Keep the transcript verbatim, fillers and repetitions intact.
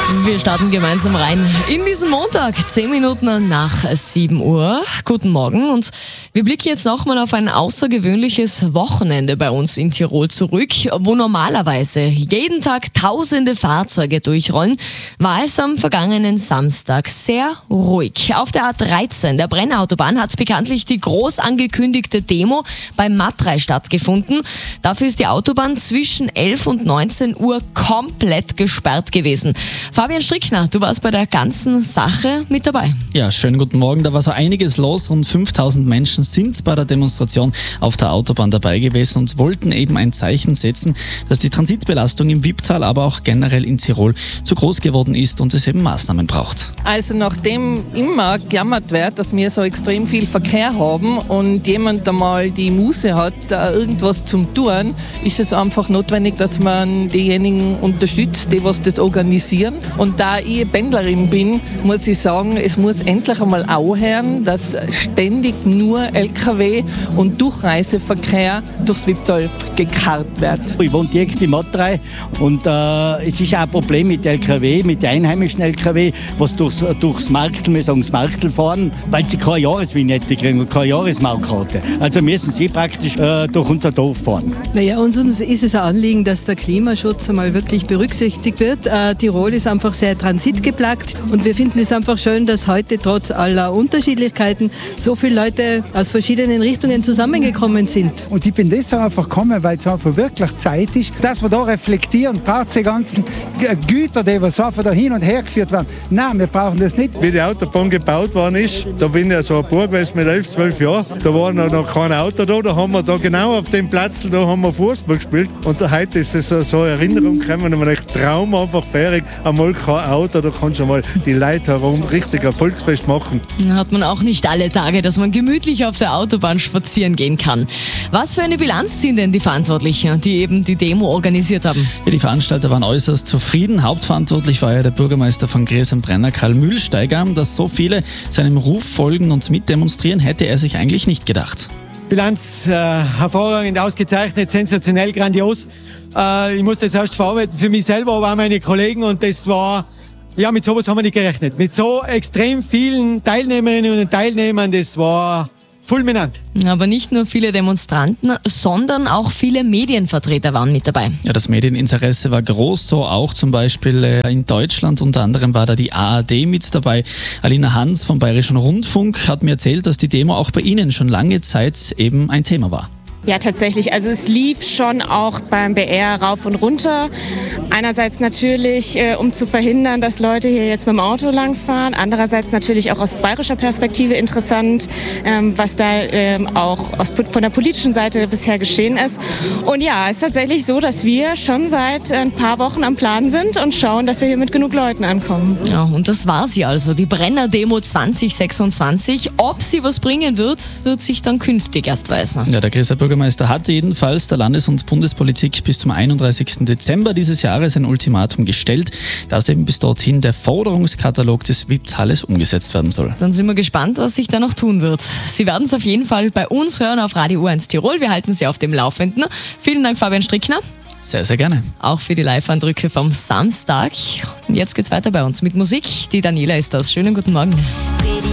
Wir starten gemeinsam rein in diesen Montag, zehn Minuten nach sieben Uhr. Guten Morgen und wir blicken jetzt nochmal auf ein außergewöhnliches Wochenende bei uns in Tirol zurück, wo normalerweise jeden Tag tausende Fahrzeuge durchrollen, war es am vergangenen Samstag sehr ruhig. Auf der A dreizehn, der Brennautobahn, hat bekanntlich die groß angekündigte Demo beim Matrei stattgefunden. Dafür ist die Autobahn zwischen elf und neunzehn Uhr komplett gesperrt gewesen. Fabian Strickner, du warst bei der ganzen Sache mit dabei. Ja, schönen guten Morgen. Da war so einiges los. Rund fünftausend Menschen sind bei der Demonstration auf der Autobahn dabei gewesen und wollten eben ein Zeichen setzen, dass die Transitbelastung im Wipptal, aber auch generell in Tirol zu groß geworden ist und es eben Maßnahmen braucht. Also nachdem immer gejammert wird, dass wir so extrem viel Verkehr haben und jemand einmal die Muße hat, irgendwas zum tun, ist es einfach notwendig, dass man diejenigen unterstützt, die was das organisieren. Und da ich Pendlerin bin, muss ich sagen, es muss endlich einmal aufhören, dass ständig nur L K W und Durchreiseverkehr durchs Wipptal gekarrt wird. Ich wohne direkt im Matrei und äh, es ist auch ein Problem mit L K W, mit den einheimischen L K W, was durchs, durchs Marktl, wir sagen das Marktl fahren, weil sie keine Jahresvignette kriegen und keine Jahresmaukarte. Also müssen sie praktisch äh, durch unser Dorf fahren. Naja, uns ist es ein Anliegen, dass der Klimaschutz einmal wirklich berücksichtigt wird. Äh, Tirol ist einfach sehr transitgeplagt und wir finden es einfach schön, dass heute trotz aller Unterschiedlichkeiten so viele Leute aus verschiedenen Richtungen zusammengekommen sind. Und ich bin deshalb einfach gekommen, weil es einfach wirklich Zeit ist, dass wir da reflektieren, braucht die ganzen Güter, die wir so einfach da hin und her geführt werden. Nein, wir brauchen das nicht. Wie die Autobahn gebaut worden ist, da bin ich ja so ein Bub gewesen mit elf, zwölf Jahren, da war noch kein Auto da, da haben wir da genau auf dem Platz, da haben wir Fußball gespielt und da heute ist es so, so eine Erinnerung gekommen, und man echt Traum einfach bärig, einmal kein Auto, da kannst du mal die Leute herum richtig ein Volksfest machen. Hat man auch nicht alle Tage, dass man gemütlich auf der Autobahn spazieren gehen kann. Was für eine Bilanz ziehen denn die Verantwortlichen, die eben die Demo organisiert haben? Ja, die Veranstalter waren äußerst zufrieden. Hauptverantwortlich war ja der Bürgermeister von Gries am Brenner, Karl Mühlsteiger. Dass so viele seinem Ruf folgen und mitdemonstrieren, hätte er sich eigentlich nicht gedacht. Bilanz äh, hervorragend, ausgezeichnet, sensationell, grandios. Äh, ich musste das erst verarbeiten für mich selber, aber auch meine Kollegen, und das war, ja, mit sowas haben wir nicht gerechnet. Mit so extrem vielen Teilnehmerinnen und Teilnehmern, das war fulminant. Aber nicht nur viele Demonstranten, sondern auch viele Medienvertreter waren mit dabei. Ja, das Medieninteresse war groß, so auch zum Beispiel in Deutschland. Unter anderem war da die A R D mit dabei. Alina Hans vom Bayerischen Rundfunk hat mir erzählt, dass die Demo auch bei Ihnen schon lange Zeit eben ein Thema war. Ja, tatsächlich. Also es lief schon auch beim B R rauf und runter. Einerseits natürlich, äh, um zu verhindern, dass Leute hier jetzt mit dem Auto langfahren. Andererseits natürlich auch aus bayerischer Perspektive interessant, ähm, was da ähm, auch aus, von der politischen Seite bisher geschehen ist. Und ja, es ist tatsächlich so, dass wir schon seit ein paar Wochen am Plan sind und schauen, dass wir hier mit genug Leuten ankommen. Ja, und das war sie also, die Brenner-Demo zwanzig sechsundzwanzig. Ob sie was bringen wird, wird sich dann künftig erst weisen. Ja, der Grieser Bürgermeister hat jedenfalls der Landes- und Bundespolitik bis zum einunddreißigsten Dezember dieses Jahres ein Ultimatum gestellt, dass eben bis dorthin der Forderungskatalog des Wipptales umgesetzt werden soll. Dann sind wir gespannt, was sich da noch tun wird. Sie werden es auf jeden Fall bei uns hören auf Radio U eins Tirol. Wir halten Sie auf dem Laufenden. Vielen Dank, Fabian Strickner. Sehr, sehr gerne. Auch für die Live-Eindrücke vom Samstag. Und jetzt geht's weiter bei uns mit Musik. Die Daniela ist das. Schönen guten Morgen.